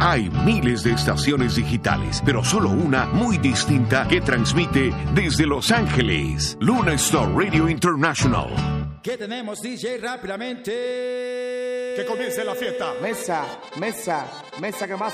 Hay miles de estaciones digitales, pero solo una muy distinta que transmite desde Los Ángeles. Luna Star Radio International. ¿Qué tenemos, DJ? Rápidamente. Que comience la fiesta. Mesa que más